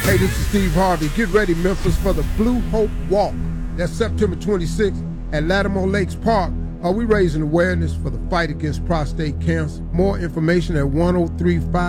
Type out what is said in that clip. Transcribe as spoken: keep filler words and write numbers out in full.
Hey, this is Steve Harvey. Get ready, Memphis, for the Blue Hope Walk. That's September twenty-sixth at Lattimore Lakes Park. Are we raising awareness for the fight against prostate cancer? More information at one oh three five